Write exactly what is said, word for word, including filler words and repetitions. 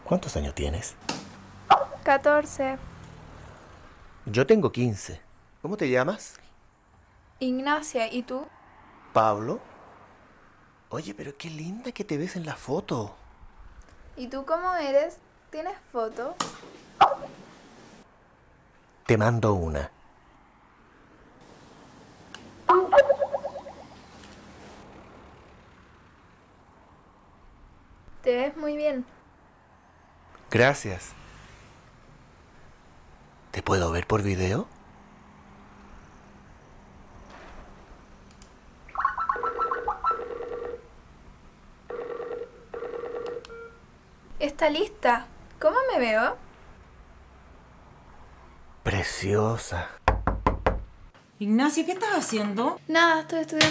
¿Cuántos años tienes? catorce. Yo tengo quince. ¿Cómo te llamas? Ignacia, ¿y tú? Pablo. Oye, pero qué linda que te ves en la foto. ¿Y tú cómo eres? ¿Tienes foto? Te mando una. Te ves muy bien. Gracias. ¿Te puedo ver por video? ¿Está lista? ¿Cómo me veo? Preciosa. Ignacio, ¿qué estás haciendo? Nada, estoy estudiando.